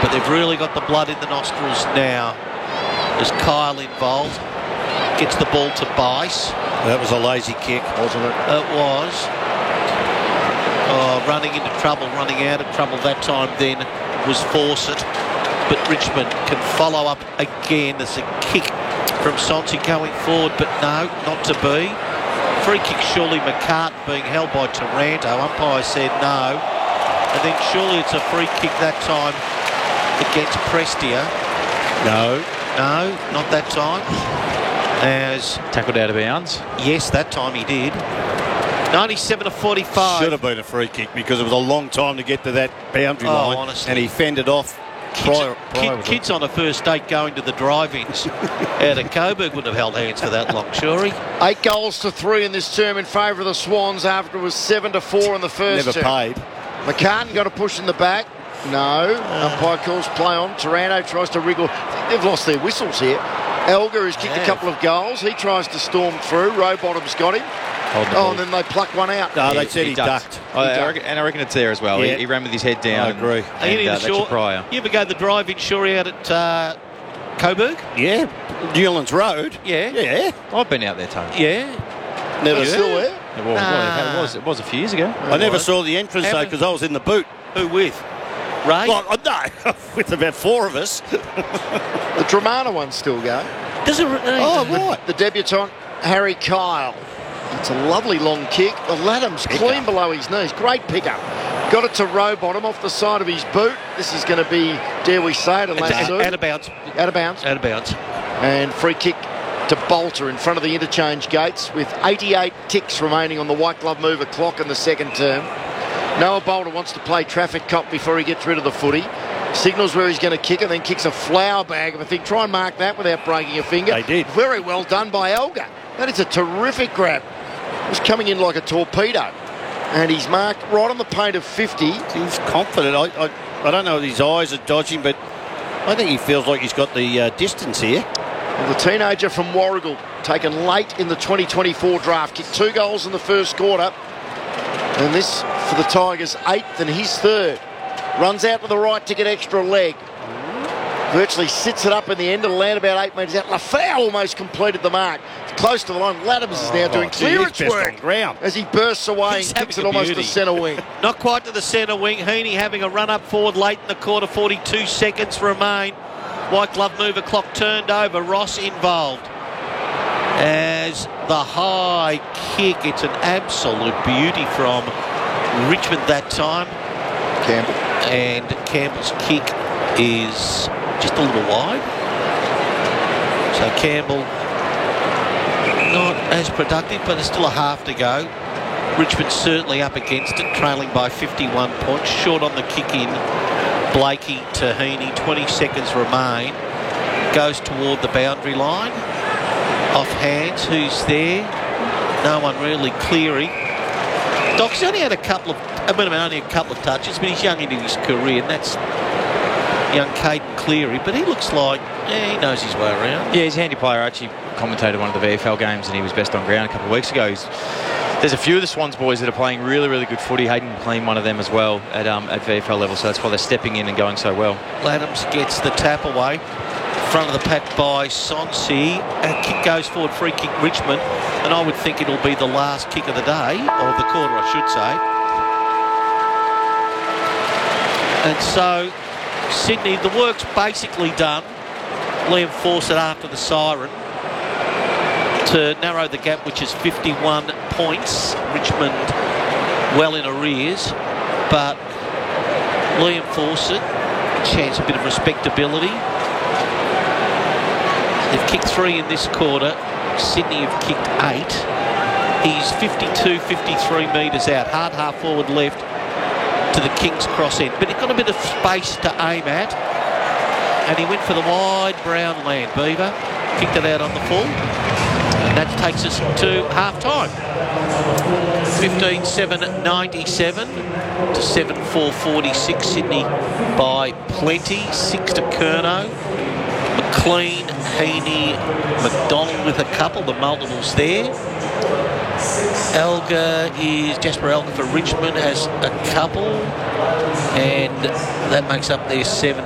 But they've really got the blood in the nostrils now. There's Kyle involved. Gets the ball to Bice. That was a lazy kick, wasn't it? It was. Oh, running into trouble, running out of trouble that time then was Fawcett. But Richmond can follow up again. There's a kick from Sonsi going forward, but no, not to be. Free kick, surely McCartan being held by Taranto. Umpire said no. And then surely it's a free kick that time against Prestia. No, not that time. As tackled out of bounds. Yes, that time he did. 97-45. Should have been a free kick because it was a long time to get to that boundary line. Honestly. And he fended off. Kids on a first date going to the drive-ins out of Coburg wouldn't have held hands for that long, surely. 8 goals to 3 in this term in favour of the Swans after it was 7-4 in the first Never term. paid. McCartan got a push in the back. No. Umpire calls play on. Taranto tries to wriggle. I think they've lost their whistles here. Elgar has kicked a couple of goals. He tries to storm through. Rowbottom's got him. And then they pluck one out. No, they said he ducked. I reckon it's there as well. Yeah. He ran with his head down. I agree. And that's your prior. You ever go to the drive-in Shorey out at Coburg? Yeah. Newlands Road. Yeah. I've been out there, Tony. Yeah. Never Still there? It was a few years ago. I never saw the entrance though because I was in the boot. Who with? Ray? Well, no, with about 4 of us. The Dramana one's still going. Does it? Right. The debutant, Harry Kyle. It's a lovely long kick. The Laddam's clean below his knees. Great pickup. Got it to Rowbottom off the side of his boot. This is going to be, dare we say it, Out of bounds. Out of bounds. Out of bounds. And free kick to Bolter in front of the interchange gates with 88 ticks remaining on the white glove mover clock in the second term. Noah Bolter wants to play traffic cop before he gets rid of the footy. Signals where he's going to kick it, then kicks a flower bag of a thing. Try and mark that without breaking a finger. They did. Very well done by Elgar. That is a terrific grab. It was coming in like a torpedo. And he's marked right on the paint of 50. He's confident. I don't know if his eyes are dodging, but I think he feels like he's got the distance here. Well, the teenager from Warragul, taken late in the 2024 draft, kicked 2 goals in the first quarter. And this for the Tigers, 8th and his 3rd. Runs out to the right to get extra leg. Virtually sits it up in the end of the land about 8 metres out. Lafau almost completed the mark. Close to the line. Laddams is now doing clearance work ground as he bursts away and kicks it almost to centre wing. Not quite to the centre wing. Heaney having a run up forward late in the quarter. 42 seconds remain. White glove mover clock turned over. Ross involved. As the high kick, it's an absolute beauty from Richmond that time. Campbell. And Campbell's kick is just a little wide. So Campbell not as productive, but it's still a half to go. Richmond certainly up against it, trailing by 51 points. Short on the kick in. Blakey to Heaney, 20 seconds remain. Goes toward the boundary line. Off hands, who's there? No one really. Cleary. Doc's only had a couple of touches, but he's young into his career, and that's young Caden Cleary. But he looks like he knows his way around. Yeah, he's a handy player. I actually commentated one of the VFL games, and he was best on ground a couple of weeks ago. There's a few of the Swans boys that are playing really, really good footy. Hayden playing one of them as well at VFL level, so that's why they're stepping in and going so well. Laddams gets the tap away. Front of the pack by Sonsi. A kick goes forward, free kick Richmond, and I would think it'll be the last kick of the day, or the quarter I should say. And so Sydney, the work's basically done. Liam Fawcett after the siren to narrow the gap, which is 51 points. Richmond well in arrears, but Liam Fawcett, chance a bit of respectability. They've kicked 3 in this quarter. Sydney have kicked 8. He's 52, 53 metres out. Hard half forward left to the King's cross end. But he's got a bit of space to aim at. And he went for the wide brown land. Beaver kicked it out on the full. And that takes us to half-time. 15-7-97 to 7-4-46. Sydney by plenty. 6 to Curnow. McLean, Heaney, McDonald with a couple, the multiples there. Jasper Elgar for Richmond has a couple, and that makes up their 7